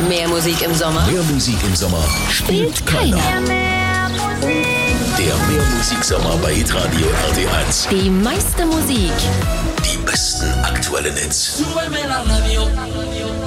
Mehr Musik im Sommer. Mehr Musik im Sommer spielt keiner. Der Mehrmusik-Sommer bei Hitradio RT1. Die meiste Musik. Die besten aktuellen Hits.